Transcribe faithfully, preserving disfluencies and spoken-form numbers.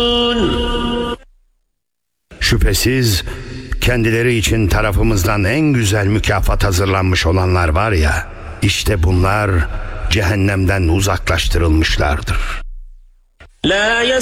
Şüphesiz kendileri için tarafımızdan en güzel mükafat hazırlanmış olanlar var ya, işte bunlar cehennemden uzaklaştırılmışlardır.